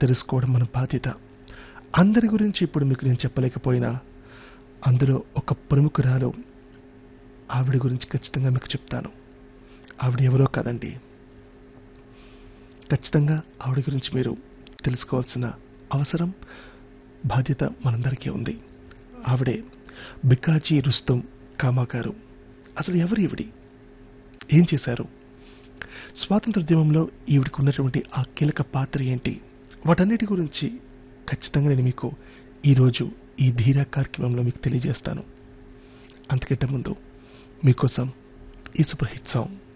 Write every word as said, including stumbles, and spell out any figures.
తెలుసుకోవడం మన బాధ్యత. అందరి గురించి ఇప్పుడు మీకు నేను చెప్పలేకపోయినా అందులో ఒక ప్రముఖురాలు, ఆవిడ గురించి ఖచ్చితంగా మీకు చెప్తాను. ఆవిడ ఎవరో కాదండి, ఖచ్చితంగా ఆవిడ గురించి మీరు తెలుసుకోవాల్సిన అవసరం, బాధ్యత మనందరికీ ఉంది. ఆవిడే బికాజీ రుస్తుం కామా గారు. అసలు ఎవరు ఈవిడి, ఏం చేశారు, స్వాతంత్రోద్యమంలో ఈవిడికి ఉన్నటువంటి ఆ కీలక పాత్ర ఏంటి, వాటన్నిటి గురించి ఖచ్చితంగా నేను మీకు ఈరోజు ఈ ధీరా కార్యక్రమంలో మీకు తెలియజేస్తాను. అంతకంటే ముందు మీకోసం ఈ సూపర్ హిట్ సాంగ్.